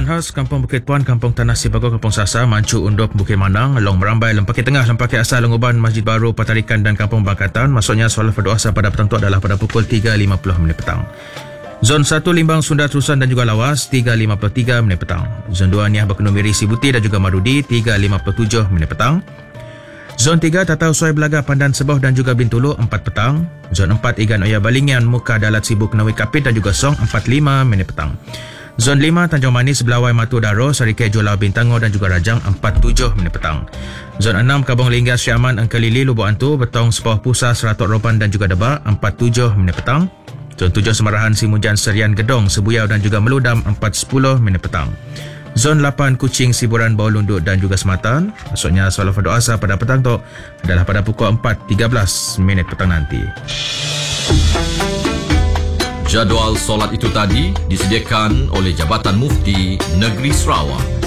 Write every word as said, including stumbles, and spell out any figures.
Khas, Kampung Bukit Puan, Kampung Tanah Sibago, Kampung Sasa, Mancu Undup, Bukit Manang, Long Merambai, Lempaki Tengah, Lempaki Asal, Longuban, Masjid Baru, Patarikan dan Kampung Bangkatan. Maksudnya solat fardu asar pada petang itu adalah pada pukul tiga lima puluh minit petang. Zon satu Limbang, Sunda, Terusan dan juga Lawas, tiga lima puluh tiga minit petang. Zon dua Niah, Berkenum, Miri, Sibuti dan juga Marudi, tiga lima puluh tujuh minit petang. Zon tiga Tatau, Suai, Belaga, Pandan, Seboh dan juga Bintulu, empat petang. Zon empat Igan, Oya, Balingian, Muka, Dalat, Sibu, Kenawi, Kapit dan juga Song, empat puluh lima minit petang. Zon lima Tanjung Manis, Belawai, Matu, Daro, Sarike, Jola, Bintangor dan juga Rajang, empat puluh tujuh minit petang. Zon enam Kabong Linggas, Syaman, Engkelili, Lubuk Antu, Betong, Sepauh Pusar, Seratok, Ropan dan juga Debak, empat puluh tujuh minit petang. Zon tujuh Semarahan, Simujan, Serian, Gedong, Sebuyau dan juga Meludam, empat sepuluh minit petang. Zon lapan Kuching, Siburan, Bawah Lunduk dan juga Sematan. Maksudnya solat fardu asar pada petang tu adalah pada pukul empat tiga belas minit petang nanti. Jadual solat itu tadi disediakan oleh Jabatan Mufti Negeri Sarawak.